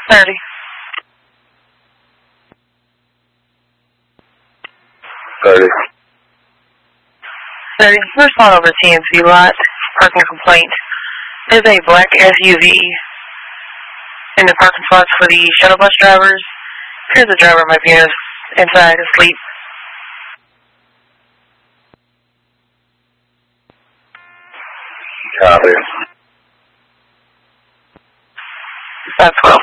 30. 30. 30. Respond over TNC lot. Parking complaint. There's a black SUV in the parking spots for the shuttle bus drivers. Appears the driver might be inside asleep. Copy. 512.